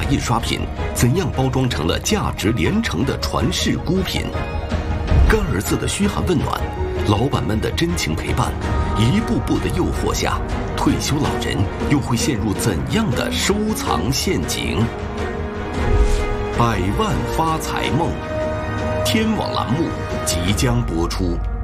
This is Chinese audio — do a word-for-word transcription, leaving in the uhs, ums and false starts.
印刷品怎样包装成了价值连城的传世孤品？干儿子的嘘寒问暖，老板们的真情陪伴，一步步的诱惑下，退休老人又会陷入怎样的收藏陷阱？百万发财梦，天网栏目即将播出。